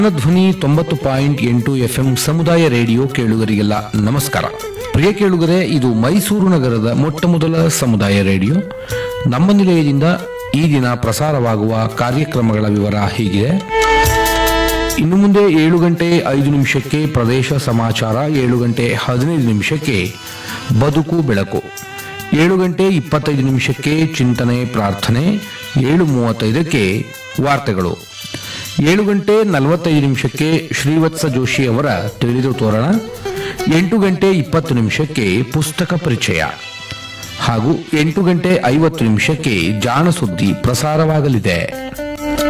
ಧ್ವನಿ 90.8 FM ಸಮುದಾಯ radio ಕೇಳುಗರಿಗೆಲ್ಲ ನಮಸ್ಕಾರ. ಪ್ರಿಯ ಕೇಳುಗರೆ, ಇದು ಮೈಸೂರು ನಗರದ ಮೊಟ್ಟ ಮೊದಲ ಸಮುದಾಯ ರೇಡಿಯೋ. ನಮ್ಮ ನಿಲಯದಿಂದ ಈ ದಿನ ಪ್ರಸಾರವಾಗುವ ಕಾರ್ಯಕ್ರಮಗಳ ವಿವರ ಹೀಗಿದೆ. ಇನ್ನು ಮುಂದೆ 7:05 ಪ್ರದೇಶ ಸಮಾಚಾರ, 7:15 ಬದುಕು ಬೆಳಕು, 7:25 ಚಿಂತನೆ ಪ್ರಾರ್ಥನೆ, 7:35 ವಾರ್ತೆಗಳು, 7:45 ಶ್ರೀವತ್ಸ ಜೋಶಿ ಅವರ ತಿಳಿದು ತೋರಣ, 8:20 ಪುಸ್ತಕ ಪರಿಚಯ ಹಾಗೂ 8:50 ಜಾಣ ಸುದ್ದಿ ಪ್ರಸಾರವಾಗಲಿದೆ.